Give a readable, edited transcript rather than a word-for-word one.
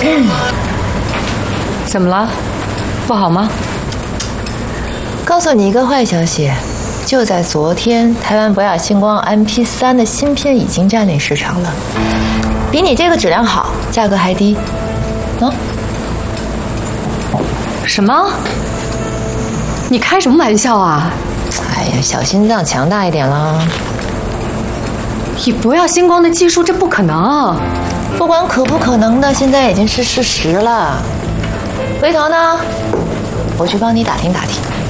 怎么了？不好吗？ 告诉你一个坏消息，就在昨天，台湾博雅星光 MP3 的芯片已经占领市场了，比你这个质量好，价格还低。啊？ 什么？你开什么玩笑啊？ 哎呀，小心脏强大一点啦！ 以博雅星光的技术，这不可能。 不管可不可能的，现在已经是事实了。回头呢，我去帮你打听打听。